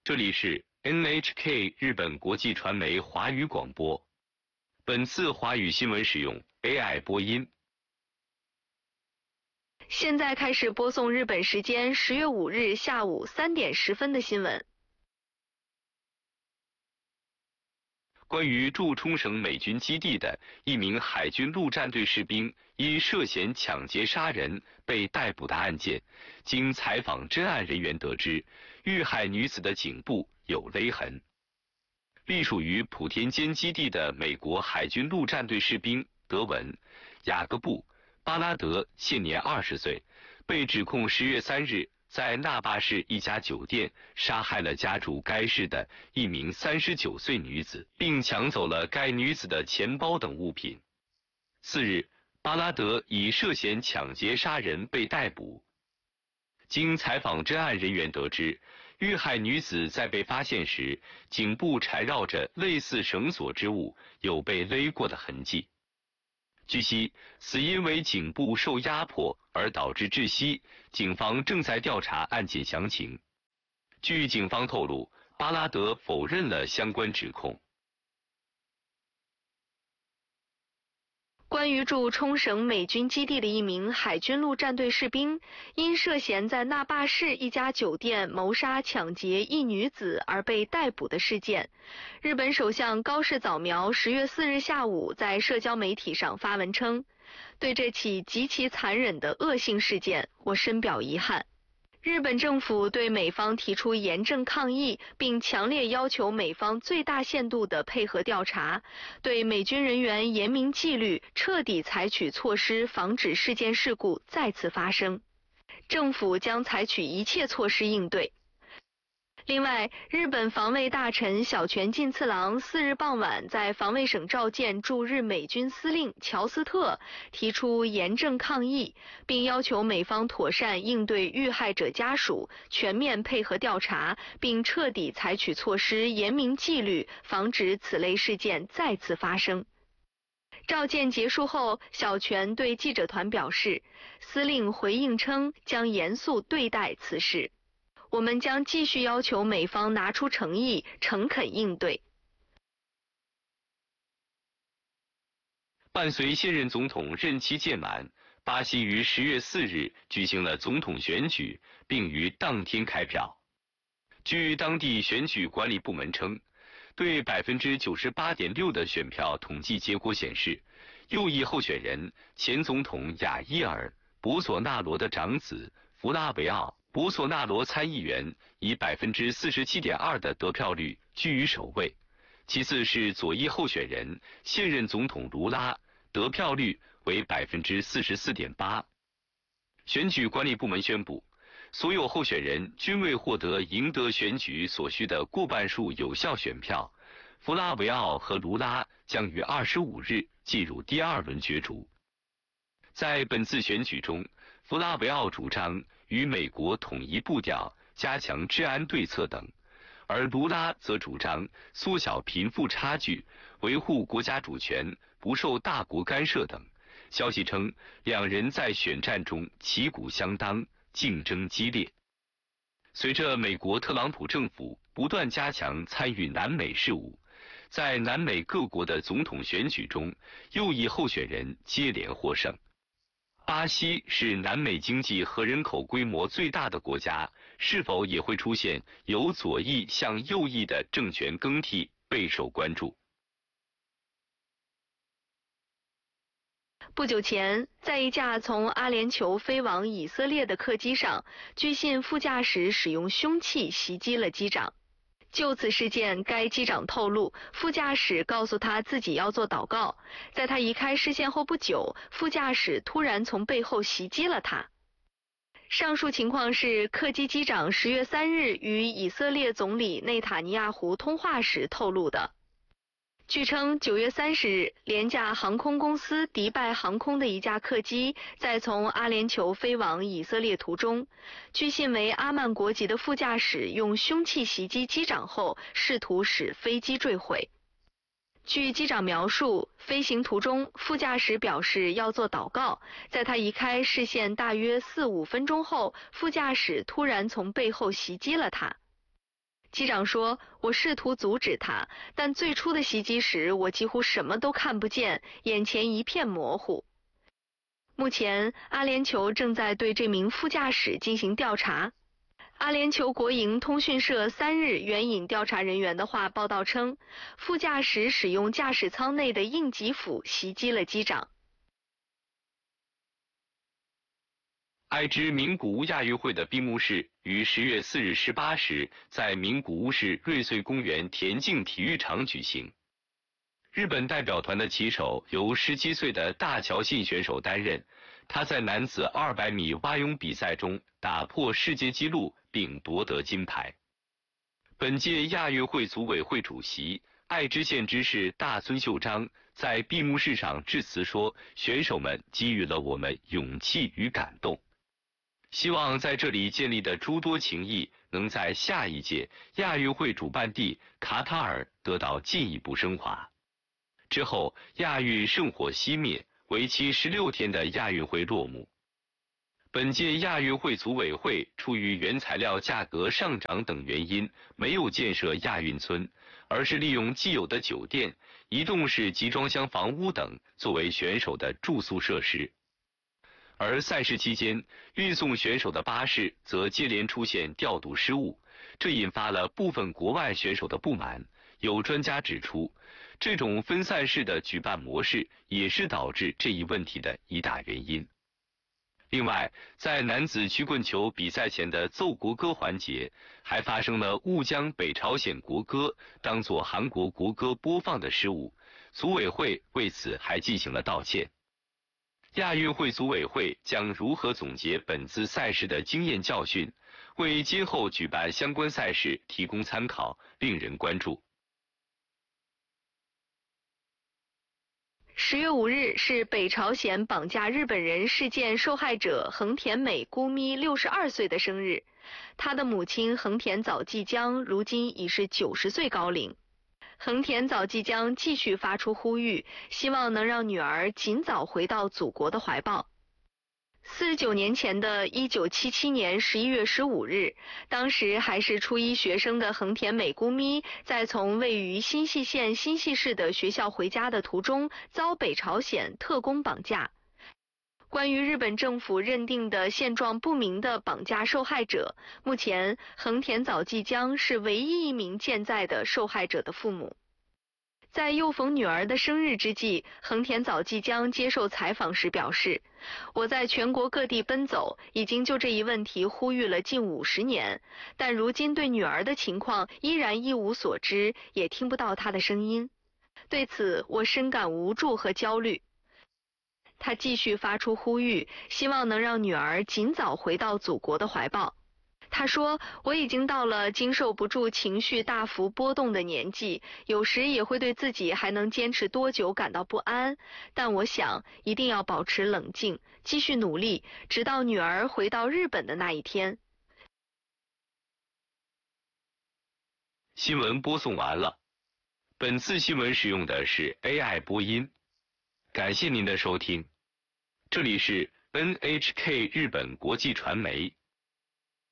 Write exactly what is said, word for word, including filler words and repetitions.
这里是 N H K 日本国际传媒华语广播。本次华语新闻使用 A I 播音。 现在开始播送日本时间十月五日下午三点十分的新闻。 关于驻冲绳美军基地的一名海军陆战队士兵因涉嫌抢劫杀人被逮捕的案件，经采访侦案人员得知，遇害女子的颈部有勒痕。隶属于普天间基地的美国海军陆战队士兵德文·雅各布·巴拉德现年二十岁，被指控十月三日在那霸市一家酒店杀害了家住该市的一名三十九岁女子，并抢走了该女子的钱包等物品。次日，巴拉德以涉嫌抢劫杀人被逮捕。经采访侦案人员得知，遇害女子在被发现时，颈部缠绕着类似绳索之物，有被勒过的痕迹。据悉，死因为颈部受压迫而导致窒息，警方正在调查案件详情。据警方透露，巴拉德否认了相关指控。 关于驻冲绳美军基地的一名海军陆战队士兵，因涉嫌在那霸市一家酒店谋杀抢劫一女子而被逮捕的事件，日本首相高市早苗十月四日下午在社交媒体上发文称，对这起极其残忍的恶性事件，我深表遗憾。日本政府对美方提出严正抗议，并强烈要求美方最大限度地配合调查，对美军人员严明纪律，彻底采取措施，防止事件事故再次发生。政府将采取一切措施应对。另外，日本防卫大臣小泉进次郎四日傍晚在防卫省召见驻日美军司令乔斯特，提出严正抗议，并要求美方妥善应对遇害者家属，全面配合调查，并彻底采取措施，严明纪律，防止此类事件再次发生。召见结束后，小泉对记者团表示，司令回应称将严肃对待此事。我们将继续要求美方拿出诚意，诚恳应对。 伴随现任总统任期届满，巴西于十月四日举行了总统选举，并于当天开票。据当地选举管理部门称，对 百分之九十八点六 的选票统计结果显示，右翼候选人前总统亚伊尔·博索纳罗的长子弗拉维奥·博索纳罗参议员以 百分之四十七点二 的得票率居于首位，其次是左翼候选人现任总统卢拉，得票率为 百分之四十四点八。选举管理部门宣布，所有候选人均未获得赢得选举所需的过半数有效选票，弗拉维奥和卢拉将于二十五日进入第二轮角逐。在本次选举中，弗拉维奥主张与美国统一步调，加强治安对策等，而卢拉则主张缩小贫富差距，维护国家主权，不受大国干涉等。消息称，两人在选战中旗鼓相当，竞争激烈。随着美国特朗普政府不断加强参与南美事务，在南美各国的总统选举中，右翼候选人接连获胜。巴西是南美经济和人口规模最大的国家，是否也会出现由左翼向右翼的政权更替，备受关注。 不久前，在一架从阿联酋飞往以色列的客机上，据信副驾驶使用凶器袭击了机长。就此事件，该机长透露，副驾驶告诉他自己要做祷告，在他移开视线后不久，副驾驶突然从背后袭击了他。上述情况是客机机长十月三日与以色列总理内塔尼亚胡通话时透露的。据称，九月三十日，廉价航空公司迪拜航空的一架客机在从阿联酋飞往以色列途中，据信为阿曼国籍的副驾驶用凶器袭击机长后，试图使飞机坠毁。据机长描述，飞行途中，副驾驶表示要做祷告，在他移开视线大约四五分钟后，副驾驶突然从背后袭击了他。 机长说，我试图阻止他，但最初的袭击时，我几乎什么都看不见，眼前一片模糊。目前，阿联酋正在对这名副驾驶进行调查。阿联酋国营通讯社三日援引调查人员的话报道称，副驾驶使用驾驶舱内的应急斧袭击了机长。 爱知名古屋亚运会的闭幕式于十月四日十八时在名古屋市瑞穗公园田径体育场举行。日本代表团的旗手由十七岁的大桥信选手担任，他在男子二百米蛙泳比赛中打破世界纪录并夺得金牌。本届亚运会组委会主席爱知县知事大村秀章在闭幕式上致辞说，选手们给予了我们勇气与感动，希望在这里建立的诸多情谊能在下一届亚运会主办地卡塔尔得到进一步升华。之后，亚运圣火熄灭，为期十六天的亚运会落幕。本届亚运会组委会出于原材料价格上涨等原因，没有建设亚运村，而是利用既有的酒店、移动式集装箱房屋等作为选手的住宿设施。而赛事期间，运送选手的巴士则接连出现调度失误，这引发了部分国外选手的不满。有专家指出，这种分散式的举办模式也是导致这一问题的一大原因。另外，在男子曲棍球比赛前的奏国歌环节，还发生了误将北朝鲜国歌当作韩国国歌播放的失误，组委会为此还进行了道歉。亚运会组委会将如何总结本次赛事的经验教训，为今后举办相关赛事提供参考，令人关注。 十月五日是北朝鲜绑架日本人事件受害者横田美姑咪六十二岁的生日，她的母亲横田早纪江如今已是九十岁高龄。横田早纪江继续发出呼吁，希望能让女儿尽早回到祖国的怀抱。四十九年前的一九七七年十一月十五日，当时还是初一学生的横田美姑咪，在从位于新舄县新舄市的学校回家的途中，遭北朝鲜特工绑架。关于日本政府认定的现状不明的绑架受害者，目前横田早纪江是唯一一名健在的受害者的父母。在又逢女儿的生日之际，横田早纪江接受采访时表示，我在全国各地奔走，已经就这一问题呼吁了近五十年，但如今对女儿的情况依然一无所知，也听不到她的声音。对此，我深感无助和焦虑。他继续发出呼吁，希望能让女儿尽早回到祖国的怀抱。他说，我已经到了经受不住情绪大幅波动的年纪，有时也会对自己还能坚持多久感到不安，但我想一定要保持冷静，继续努力，直到女儿回到日本的那一天。 新闻播送完了，本次新闻使用的是 A I 播音，感谢您的收听，这里是 N H K 日本国际传媒。